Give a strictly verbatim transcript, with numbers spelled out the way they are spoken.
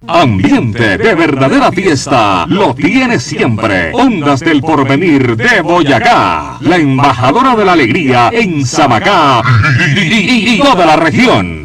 Ambiente de verdadera fiesta lo tiene siempre Ondas del Porvenir de Boyacá, la embajadora de la alegría en Sabacá y toda la región.